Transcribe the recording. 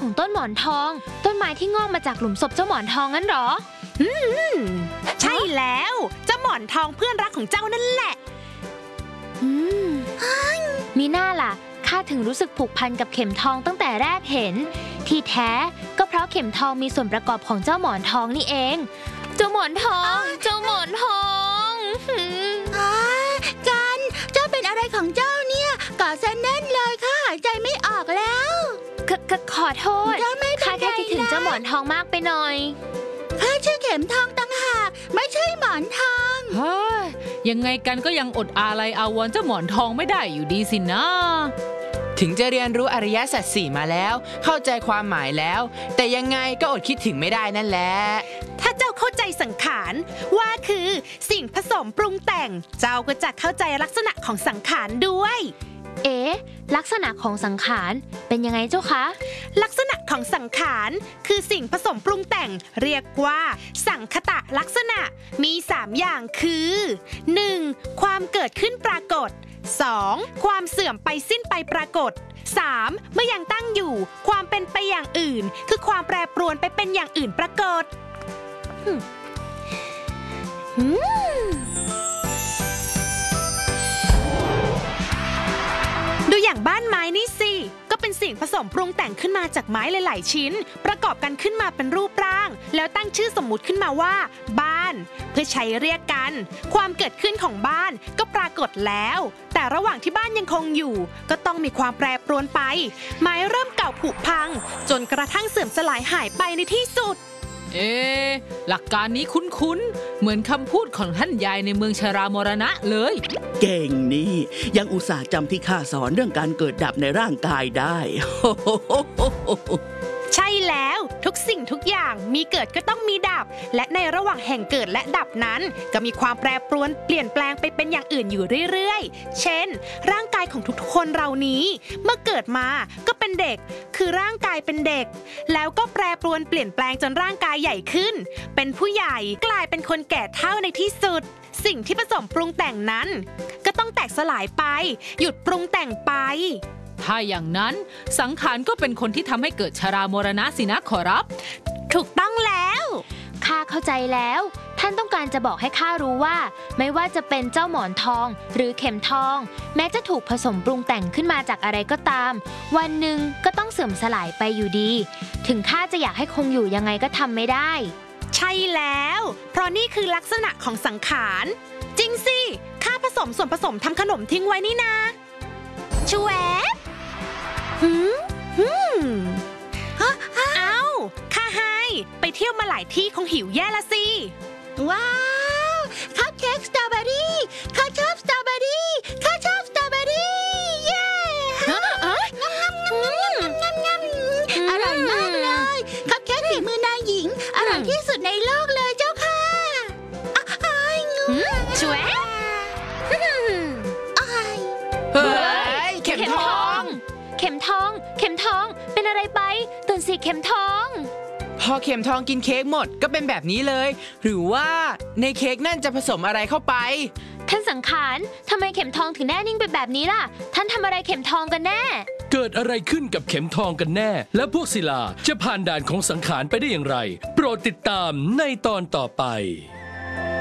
ของต้นหมอนทองต้นไม้ที่งอกมาจากหลุมศพเจ้าหมอนทองงั้นหรอใช่แล้วเจ้าหมอนทองเพื่อนรักของเจ้านั่นแหละมีหน้าล่ะข้าถึงรู้สึกผูกพันกับเข็มทองตั้งแต่แรกเห็นที่แท้ก็เพราะเข็มทองมีส่วนประกอบของเจ้าหมอนทองนี่เองเจ้าหมอนทองเจ้าหมอนทองกันเจ้าเป็นอะไรของเจ้าเนี่ยกอดแน่นเลยข้าหายใจไม่ออกแล้วขอโทษข้าแค่คิดถึงเจ้าหมอนทองมากไปหน่อยข้าชื่อเข็มทองต่างหากไม่ใช่หมอนทองเฮ้ยยังไงกันก็ยังอดอาลัยอาวรณ์เจ้าหมอนทองไม่ได้อยู่ดีสินะถึงจะเรียนรู้อริยสัจสี่มาแล้วเข้าใจความหมายแล้วแต่ยังไงก็อดคิดถึงไม่ได้นั่นแหละถ้าเจ้าเข้าใจสังขารว่าคือสิ่งผสมปรุงแต่งเจ้าก็จะเข้าใจลักษณะของสังขารด้วยลักษณะของสังขารเป็นยังไงเจ้าคะลักษณะของสังขารคือสิ่งผสมปรุงแต่งเรียกว่าสังคตะลักษณะมี3อย่างคือ 1. ความเกิดขึ้นปรากฏ 2. ความเสื่อมไปสิ้นไปปรากฏ 3. เมื่อยังตั้งอยู่ความเป็นไปอย่างอื่นคือความแปรปรวนไปเป็นอย่างอื่นปรากฏดูอย่างบ้านไม้นี่สิก็เป็นสิ่งผสมปรุงแต่งขึ้นมาจากไม้หลายๆชิ้นประกอบกันขึ้นมาเป็นรูปร่างแล้วตั้งชื่อสมมุติขึ้นมาว่าบ้านเพื่อใช้เรียกกันความเกิดขึ้นของบ้านก็ปรากฏแล้วแต่ระหว่างที่บ้านยังคงอยู่ก็ต้องมีความแปรปรวนไปไม้เริ่มเก่าผุพังจนกระทั่งเสื่อมสลายหายไปในที่สุดหลักการนี้คุ้นๆเหมือนคำพูดของท่านยายในเมืองชรามรณะเลยเก่งนี่ยังอุตส่าห์จำที่ข้าสอนเรื่องการเกิดดับในร่างกายได้ใช่แล้วทุกสิ่งทุกอย่างมีเกิดก็ต้องมีดับและในระหว่างแห่งเกิดและดับนั้นก็มีความแปรปรวนเปลี่ยนแปลงไปเป็นอย่างอื่นอยู่เรื่อยๆเช่นร่างกายของทุกๆคนเรานี้เมื่อเกิดมาก็เป็นเด็กคือร่างกายเป็นเด็กแล้วก็แปรปรวนเปลี่ยนแปลงจนร่างกายใหญ่ขึ้นเป็นผู้ใหญ่กลายเป็นคนแก่เฒ่าในที่สุดสิ่งที่ผสมปรุงแต่งนั้นก็ต้องแตกสลายไปหยุดปรุงแต่งไปถ้าอย่างนั้นสังขารก็เป็นคนที่ทำให้เกิดชรามรณะสินะขอรับถูกต้องแล้วข้าเข้าใจแล้วท่านต้องการจะบอกให้ข้ารู้ว่าไม่ว่าจะเป็นเจ้าหมอนทองหรือเข็มทองแม้จะถูกผสมปรุงแต่งขึ้นมาจากอะไรก็ตามวันหนึ่งก็ต้องเสื่อมสลายไปอยู่ดีถึงข้าจะอยากให้คงอยู่ยังไงก็ทำไม่ได้ใช่แล้วเพราะนี่คือลักษณะของสังขารจริงสิข้าผสมส่วนผสมทำขนมทิ้งไว้นี่นาชวบเอาข้าให้ไปเที่ยวมาหลายที่คงหิวแย่ละสิว้าวคัพเค้กสตรอเบอรี่ข้าชอบสตรอเบอรี่ข้าชอบสตรอเบอรี่เย้อร่อยมากเลยคัพเค้กฝีมือนายหญิงอร่อยที่สุดในโลกเลยเจ้าค่ะชวบเฮ้ยเข็มทองเข็มทองเป็นอะไรไปตื่นสิเข็มทองพอเข็มทองกินเค้กหมดก็เป็นแบบนี้เลยหรือว่าในเค้กนั่นจะผสมอะไรเข้าไปท่านสังขารทำไมเข็มทองถึงแน่นิ่งไปแบบนี้ล่ะท่านทำอะไรเข็มทองกันแน่เกิดอะไรขึ้นกับเข็มทองกันแน่และพวกศิลาจะผ่านด่านของสังขารไปได้อย่างไรโปรดติดตามในตอนต่อไป